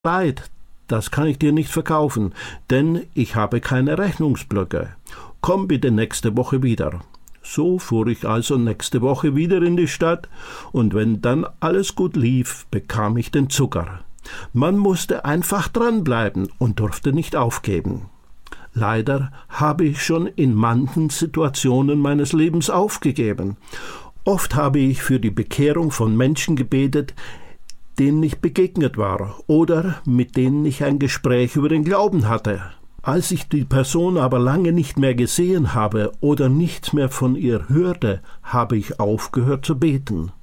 leid, das kann ich dir nicht verkaufen, denn ich habe keine Rechnungsblöcke. Komm bitte nächste Woche wieder. So fuhr ich also nächste Woche wieder in die Stadt, und wenn dann alles gut lief, bekam ich den Zucker. Man musste einfach dranbleiben und durfte nicht aufgeben. Leider habe ich schon in manchen Situationen meines Lebens aufgegeben. Oft habe ich für die Bekehrung von Menschen gebetet, denen ich begegnet war oder mit denen ich ein Gespräch über den Glauben hatte. Als ich die Person aber lange nicht mehr gesehen habe oder nichts mehr von ihr hörte, habe ich aufgehört zu beten.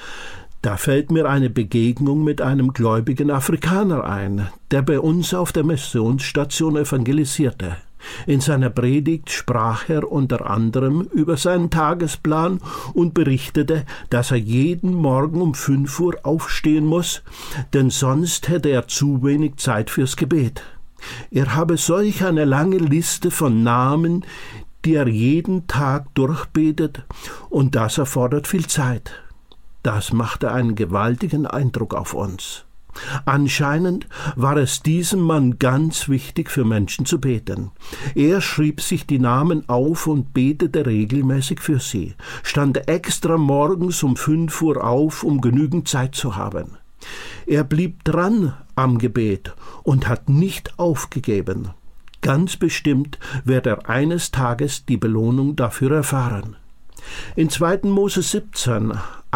Da fällt mir eine Begegnung mit einem gläubigen Afrikaner ein, der bei uns auf der Missionsstation evangelisierte. In seiner Predigt sprach er unter anderem über seinen Tagesplan und berichtete, dass er jeden Morgen um 5 Uhr aufstehen muss, denn sonst hätte er zu wenig Zeit fürs Gebet. Er habe solch eine lange Liste von Namen, die er jeden Tag durchbetet, und das erfordert viel Zeit. Das machte einen gewaltigen Eindruck auf uns. Anscheinend war es diesem Mann ganz wichtig, für Menschen zu beten. Er schrieb sich die Namen auf und betete regelmäßig für sie, stand extra morgens um 5 Uhr auf, um genügend Zeit zu haben. Er blieb dran am Gebet und hat nicht aufgegeben. Ganz bestimmt wird er eines Tages die Belohnung dafür erfahren. In 2. Mose 17,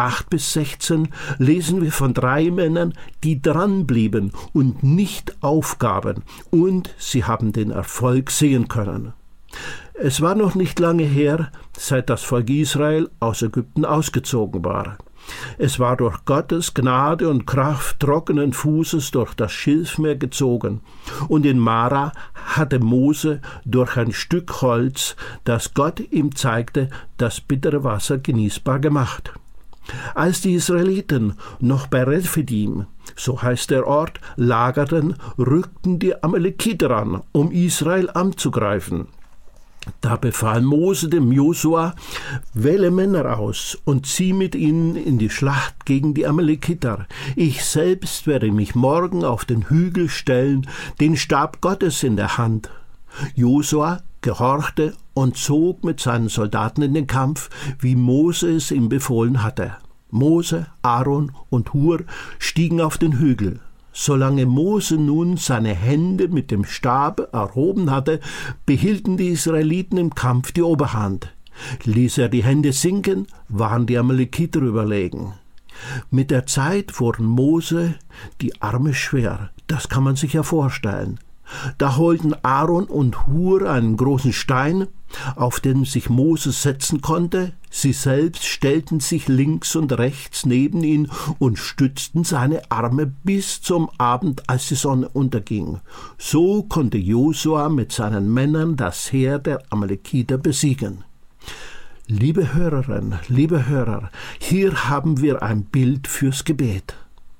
8-16 lesen wir von 3 Männern, die dranblieben und nicht aufgaben, und sie haben den Erfolg sehen können. Es war noch nicht lange her, seit das Volk Israel aus Ägypten ausgezogen war. Es war durch Gottes Gnade und Kraft trockenen Fußes durch das Schilfmeer gezogen, und in Mara hatte Mose durch ein Stück Holz, das Gott ihm zeigte, das bittere Wasser genießbar gemacht. Als die Israeliten noch bei Rephidim, so heißt der Ort, lagerten, rückten die Amalekiter an, um Israel anzugreifen. Da befahl Mose dem Josua: Wähle Männer aus und zieh mit ihnen in die Schlacht gegen die Amalekiter. Ich selbst werde mich morgen auf den Hügel stellen, den Stab Gottes in der Hand. Josua gehorchte und zog mit seinen Soldaten in den Kampf, wie Mose es ihm befohlen hatte. Mose, Aaron und Hur stiegen auf den Hügel. Solange Mose nun seine Hände mit dem Stab erhoben hatte, behielten die Israeliten im Kampf die Oberhand. Ließ er die Hände sinken, waren die Amalekiter überlegen. Mit der Zeit wurden Mose die Arme schwer, das kann man sich ja vorstellen. Da holten Aaron und Hur einen großen Stein, auf den sich Mose setzen konnte. Sie selbst stellten sich links und rechts neben ihn und stützten seine Arme bis zum Abend, als die Sonne unterging. So konnte Josua mit seinen Männern das Heer der Amalekiter besiegen. Liebe Hörerinnen, liebe Hörer, hier haben wir ein Bild fürs Gebet.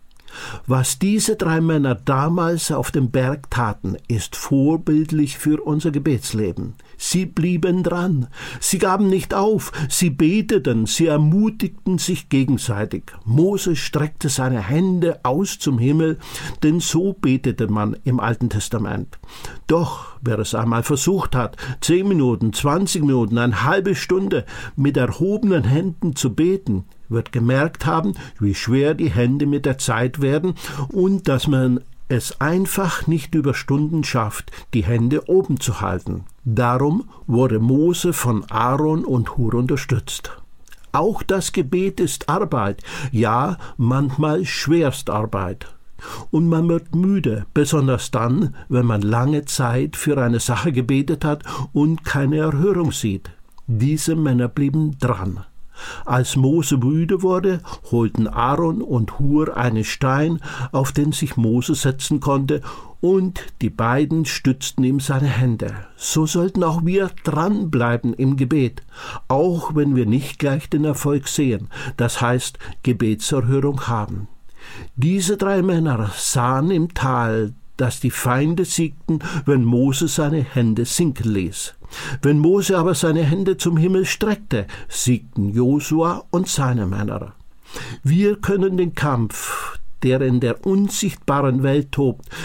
Was diese 3 Männer damals auf dem Berg taten, ist vorbildlich für unser Gebetsleben. Sie blieben dran, sie gaben nicht auf, sie beteten, sie ermutigten sich gegenseitig. Mose streckte seine Hände aus zum Himmel, denn so betete man im Alten Testament. Doch wer es einmal versucht hat, 10 Minuten, 20 Minuten, eine halbe Stunde mit erhobenen Händen zu beten, wird gemerkt haben, wie schwer die Hände mit der Zeit werden und dass man es einfach nicht über Stunden schafft, die Hände oben zu halten. Darum wurde Mose von Aaron und Hur unterstützt. Auch das Gebet ist Arbeit, ja, manchmal Schwerstarbeit. Und man wird müde, besonders dann, wenn man lange Zeit für eine Sache gebetet hat und keine Erhörung sieht. Diese Männer blieben dran. Als Mose müde wurde, holten Aaron und Hur einen Stein, auf den sich Mose setzen konnte, und die beiden stützten ihm seine Hände. So sollten auch wir dranbleiben im Gebet, auch wenn wir nicht gleich den Erfolg sehen, das heißt Gebetserhörung haben. Diese 3 Männer sahen im Tal, dass die Feinde siegten, wenn Mose seine Hände sinken ließ. Wenn Mose aber seine Hände zum Himmel streckte, siegten Josua und seine Männer. Wir können den Kampf, der in der unsichtbaren Welt tobt,